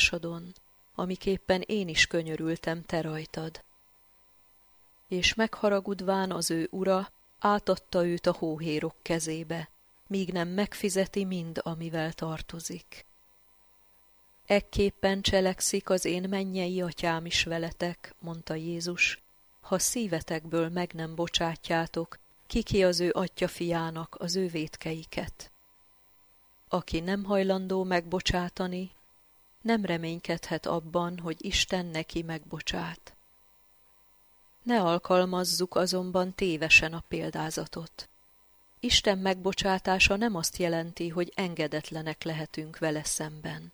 társadon, amiképpen én is könyörültem te rajtad. És megharagudván az ő ura, átadta őt a hóhérok kezébe, míg nem megfizeti mind, amivel tartozik. Ekképpen cselekszik az én mennyei atyám is veletek, mondta Jézus, ha szívetekből meg nem bocsátjátok, ki az ő atya fiának az ő vétkeiket. Aki nem hajlandó megbocsátani, nem reménykedhet abban, hogy Isten neki megbocsát. Ne alkalmazzuk azonban tévesen a példázatot. Isten megbocsátása nem azt jelenti, hogy engedetlenek lehetünk vele szemben.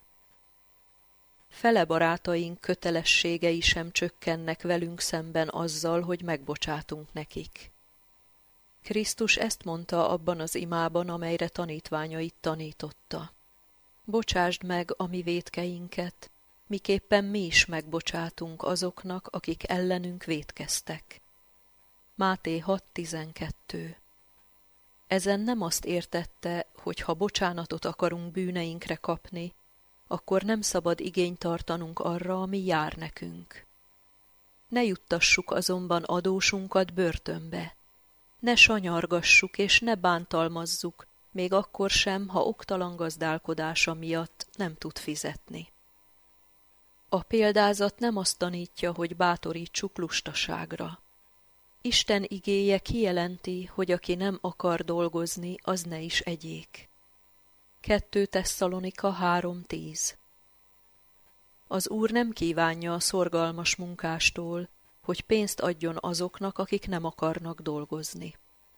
Fele barátaink kötelességei sem csökkennek velünk szemben azzal, hogy megbocsátunk nekik. Krisztus ezt mondta abban az imában, amelyre tanítványait tanította. Bocsásd meg a mi vétkeinket, miképpen mi is megbocsátunk azoknak, akik ellenünk vétkeztek. Máté 6:12. Ezen nem azt értette, hogy ha bocsánatot akarunk bűneinkre kapni, akkor nem szabad igényt tartanunk arra, ami jár nekünk. Ne juttassuk azonban adósunkat börtönbe. Ne sanyargassuk és ne bántalmazzuk, még akkor sem, ha oktalan gazdálkodása miatt nem tud fizetni. A példázat nem azt tanítja, hogy bátorítsuk lustaságra. Isten igéje kijelenti, hogy aki nem akar dolgozni, az ne is egyék. 2 Tesszalonika 3:10. Az Úr nem kívánja a szorgalmas munkástól, hogy pénzt adjon azoknak, akik nem akarnak dolgozni.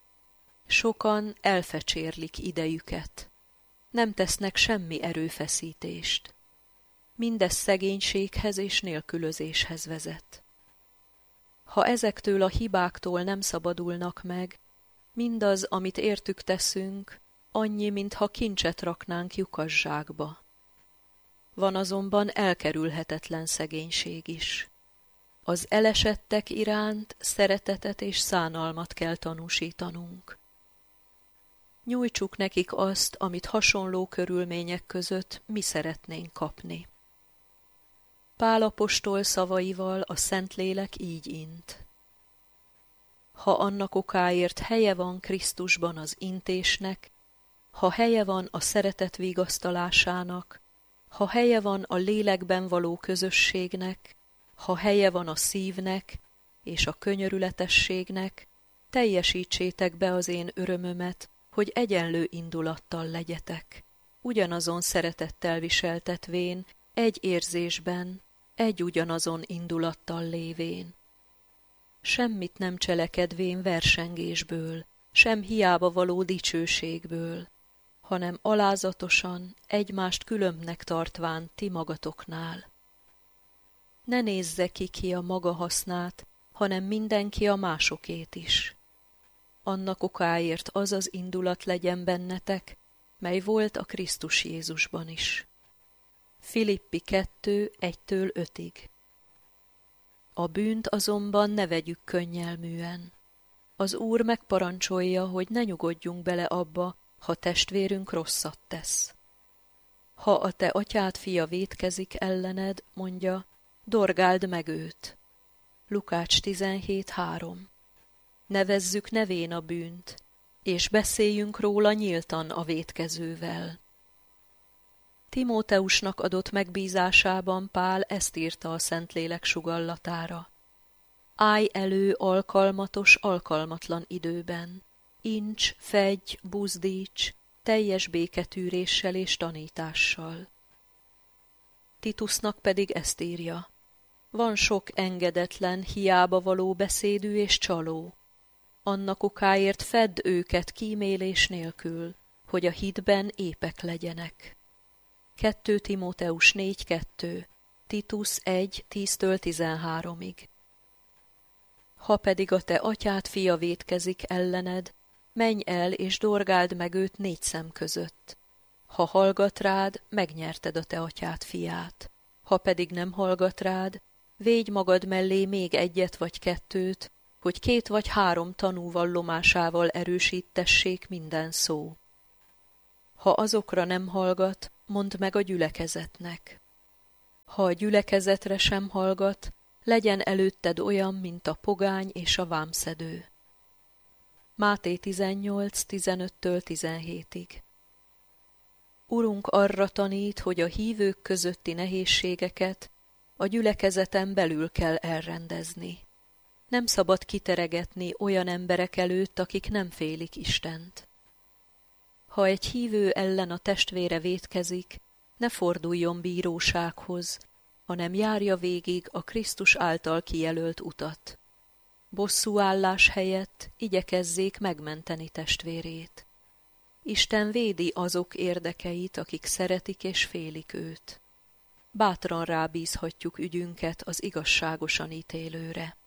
Sokan elfecsérlik idejüket. Nem tesznek semmi erőfeszítést. Mindez szegénységhez és nélkülözéshez vezet. Ha ezektől a hibáktól nem szabadulnak meg, mindaz, amit értük teszünk, annyi, mintha kincset raknánk lyukasszsákba. Van azonban elkerülhetetlen szegénység is. Az elesettek iránt szeretetet és szánalmat kell tanúsítanunk. Nyújtsuk nekik azt, amit hasonló körülmények között mi szeretnénk kapni. Pál apostol szavaival a Szentlélek így int. Ha annak okáért helye van Krisztusban az intésnek, ha helye van a szeretet vigasztalásának, ha helye van a lélekben való közösségnek, ha helye van a szívnek és a könyörületességnek, teljesítsétek be az én örömömet, hogy egyenlő indulattal legyetek, ugyanazon szeretettel viseltetvén, egy érzésben, egy ugyanazon indulattal lévén. Semmit nem cselekedvén versengésből, sem hiába való dicsőségből, hanem alázatosan, egymást különbnek tartván ti magatoknál. Ne nézze ki a maga hasznát, hanem mindenki a másokét is. Annak okáért az az indulat legyen bennetek, mely volt a Krisztus Jézusban is. Filippi 2:1-5. A bűnt azonban ne vegyük könnyelműen. Az Úr megparancsolja, hogy ne nyugodjunk bele abba, ha testvérünk rosszat tesz. Ha a te atyád fia vétkezik ellened, mondja, dorgáld meg őt. Lukács 17:3. Nevezzük nevén a bűnt, és beszéljünk róla nyíltan a vétkezővel. Timóteusnak adott megbízásában Pál ezt írta a Szentlélek sugallatára. Állj elő alkalmatos, alkalmatlan időben. Incs, fedj, buzdíts, teljes béketűréssel és tanítással. Titusnak pedig ezt írja. Van sok engedetlen, hiába való beszédű és csaló. Annak okáért fedd őket kímélés nélkül, hogy a hitben épek legyenek. 2 Timóteus 4:2, Titus 1:10-13. Ha pedig a te atyád fia vétkezik ellened, menj el és dorgáld meg őt 4 szem között. Ha hallgat rád, megnyerted a te atyád fiát. Ha pedig nem hallgat rád, védj magad mellé még 1 vagy 2, hogy 2 vagy 3 tanú vallomásával erősítessék minden szó. Ha azokra nem hallgat, mondd meg a gyülekezetnek. Ha a gyülekezetre sem hallgat, legyen előtted olyan, mint a pogány és a vámszedő. Máté 18:15-17. Urunk arra tanít, hogy a hívők közötti nehézségeket a gyülekezeten belül kell elrendezni. Nem szabad kiteregetni olyan emberek előtt, akik nem félik Istent. Ha egy hívő ellen a testvére vétkezik, ne forduljon bírósághoz, hanem járja végig a Krisztus által kijelölt utat. Bosszúállás helyett igyekezzék megmenteni testvérét. Isten védi azok érdekeit, akik szeretik és félik őt. Bátran rábízhatjuk ügyünket az igazságosan ítélőre.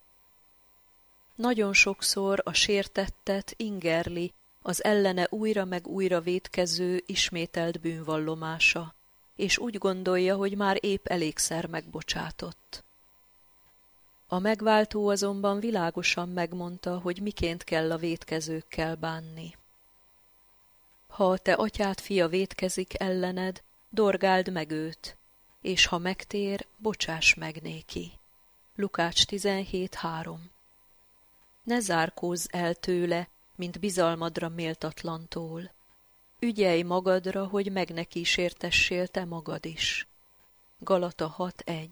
Nagyon sokszor a sértettet ingerli az ellene újra meg újra vétkező ismételt bűnvallomása, és úgy gondolja, hogy már épp elégszer megbocsátott. A megváltó azonban világosan megmondta, hogy miként kell a vétkezőkkel bánni. Ha a te atyád fia vétkezik ellened, dorgáld meg őt, és ha megtér, bocsáss meg néki. Lukács 17:3. Ne zárkózz el tőle, mint bizalmadra méltatlantól. Ügyelj magadra, hogy meg ne kísértessél te magad is. Galata 6:1.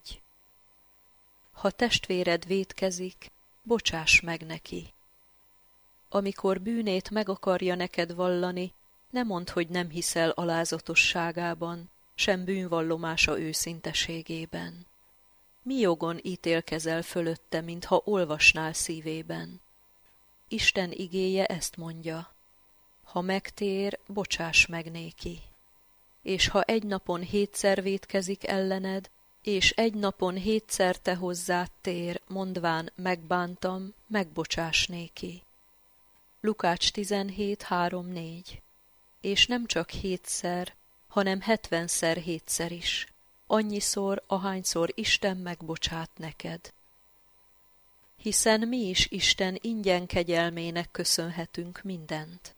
Ha testvéred vétkezik, bocsáss meg neki. Amikor bűnét meg akarja neked vallani, ne mondd, hogy nem hiszel alázatosságában, sem bűnvallomása őszinteségében. Mi jogon ítélkezel fölötte, mintha olvasnál szívében? Isten igéje ezt mondja: ha megtér, bocsáss meg néki. És ha egy napon 7-szer vétkezik ellened, és egy napon 7-szer te hozzád tér, mondván megbántam, megbocsáss néki. Lukács 17:3-4. És nem csak 7-szer, hanem 70-szer 7-szer is. Annyiszor, ahányszor Isten megbocsát neked. Hiszen mi is Isten ingyen kegyelmének köszönhetünk mindent.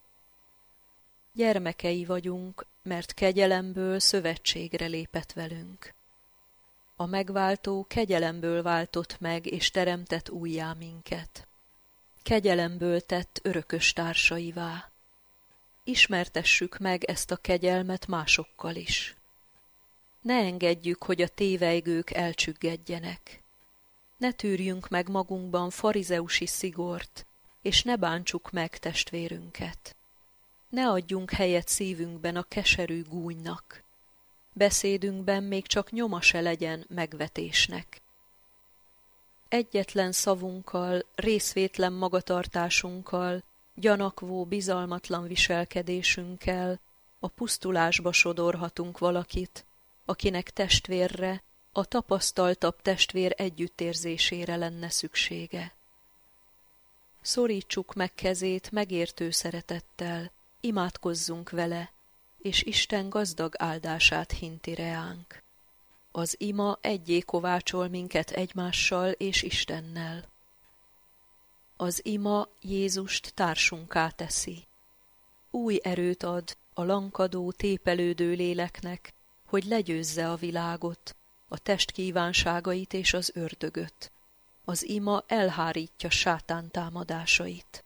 Gyermekei vagyunk, mert kegyelemből szövetségre lépett velünk. A megváltó kegyelemből váltott meg és teremtett újjá minket. Kegyelemből tett örökös társaivá. Ismertessük meg ezt a kegyelmet másokkal is. Ne engedjük, hogy a tévejgők elcsüggedjenek. Ne tűrjünk meg magunkban farizeusi szigort, és ne bántsuk meg testvérünket. Ne adjunk helyet szívünkben a keserű gúnynak. Beszédünkben még csak nyoma se legyen megvetésnek. Egyetlen szavunkkal, részvétlen magatartásunkkal, gyanakvó, bizalmatlan viselkedésünkkel a pusztulásba sodorhatunk valakit, akinek testvérre, a tapasztaltabb testvér együttérzésére lenne szüksége. Szorítsuk meg kezét megértő szeretettel, imádkozzunk vele, és Isten gazdag áldását hinti reánk. Az ima egyé kovácsol minket egymással és Istennel. Az ima Jézust társunká teszi. Új erőt ad a lankadó, tépelődő léleknek, hogy legyőzze a világot, a test kívánságait és az ördögöt. Az ima elhárítja sátán támadásait.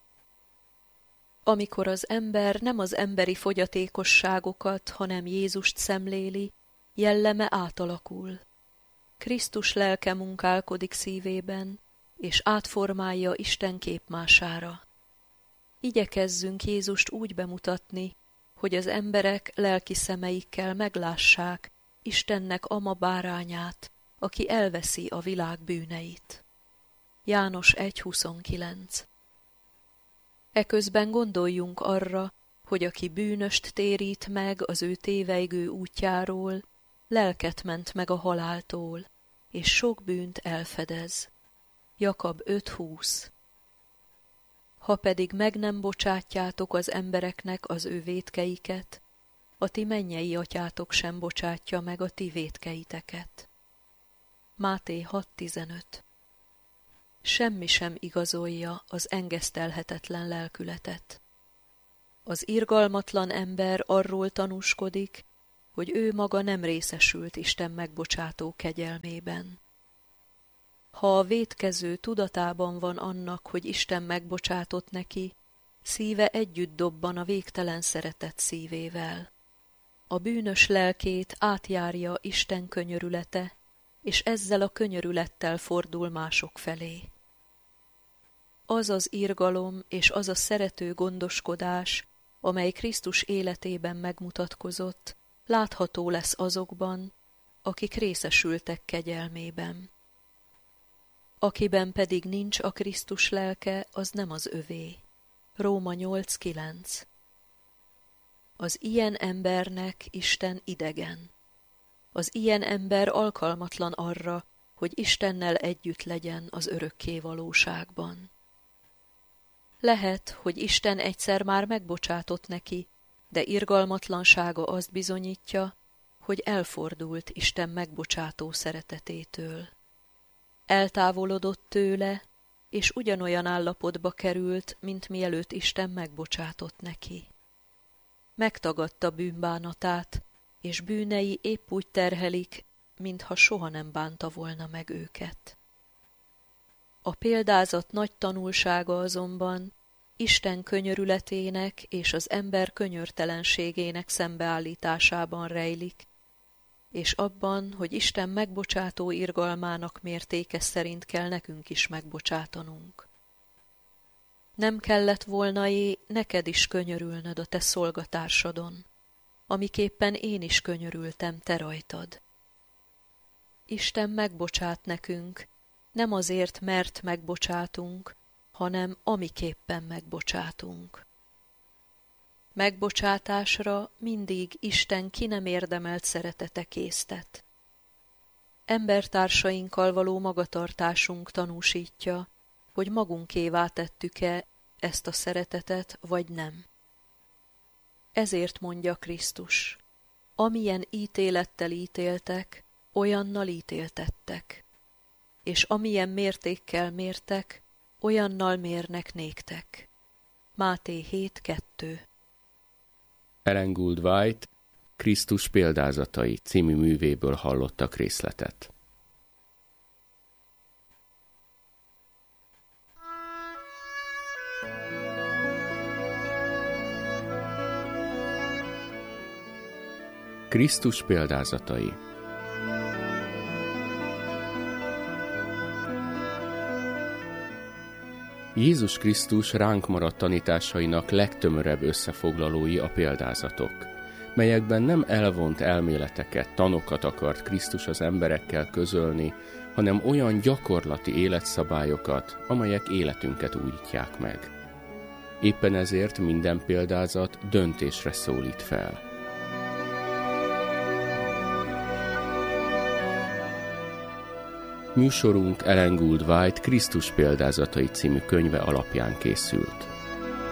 Amikor az ember nem az emberi fogyatékosságokat, hanem Jézust szemléli, jelleme átalakul. Krisztus lelke munkálkodik szívében, és átformálja Isten képmására. Igyekezzünk Jézust úgy bemutatni, hogy az emberek lelki szemeikkel meglássák Istennek ama bárányát, aki elveszi a világ bűneit. János 1:29. Eközben gondoljunk arra, hogy aki bűnöst térít meg az ő tévejgő útjáról, lelket ment meg a haláltól, és sok bűnt elfedez. Jakab 5:20. Ha pedig meg nem bocsátjátok az embereknek az ő vétkeiket, a ti mennyei atyátok sem bocsátja meg a ti vétkeiteket. Máté 6:15. Semmi sem igazolja az engesztelhetetlen lelkületet. Az irgalmatlan ember arról tanúskodik, hogy ő maga nem részesült Isten megbocsátó kegyelmében. Ha a vétkező tudatában van annak, hogy Isten megbocsátott neki, szíve együtt dobban a végtelen szeretet szívével. A bűnös lelkét átjárja Isten könyörülete, és ezzel a könyörülettel fordul mások felé. Az az irgalom és az a szerető gondoskodás, amely Krisztus életében megmutatkozott, látható lesz azokban, akik részesültek kegyelmében. Akiben pedig nincs a Krisztus lelke, az nem az övé. Róma 8:9. Az ilyen embernek Isten idegen. Az ilyen ember alkalmatlan arra, hogy Istennel együtt legyen az örökké valóságban. Lehet, hogy Isten egyszer már megbocsátott neki, de irgalmatlansága azt bizonyítja, hogy elfordult Isten megbocsátó szeretetétől. Eltávolodott tőle, és ugyanolyan állapotba került, mint mielőtt Isten megbocsátott neki. Megtagadta bűnbánatát, és bűnei épp úgy terhelik, mintha soha nem bánta volna meg őket. A példázat nagy tanulsága azonban Isten könyörületének és az ember könyörtelenségének szembeállításában rejlik, és abban, hogy Isten megbocsátó irgalmának mértéke szerint kell nekünk is megbocsátanunk. Nem kellett volna-é neked is könyörülnöd a te szolgatársadon, amiképpen én is könyörültem te rajtad. Isten megbocsát nekünk, nem azért, mert megbocsátunk, hanem amiképpen megbocsátunk. Megbocsátásra mindig Isten ki nem érdemelt szeretete késztet. Embertársainkkal való magatartásunk tanúsítja, hogy magunkévá tettük-e ezt a szeretetet, vagy nem. Ezért mondja Krisztus, amilyen ítélettel ítéltek, olyannal ítéltettek, és amilyen mértékkel mértek, olyannal mérnek néktek. Máté 7:2. Ellen Gould White Krisztus példázatai című művéből hallottak részletet. Krisztus példázatai. Jézus Krisztus ránk maradt tanításainak legtömörebb összefoglalói a példázatok, melyekben nem elvont elméleteket, tanokat akart Krisztus az emberekkel közölni, hanem olyan gyakorlati életszabályokat, amelyek életünket újítják meg. Éppen ezért minden példázat döntésre szólít fel. Műsorunk Ellen Gould White Krisztus példázatai című könyve alapján készült.